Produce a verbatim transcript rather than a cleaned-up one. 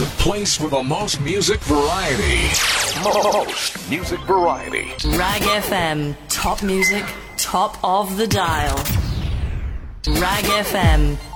place for the most music variety. Most music variety. Rag F M. Top music, top of the dial. Rag F M.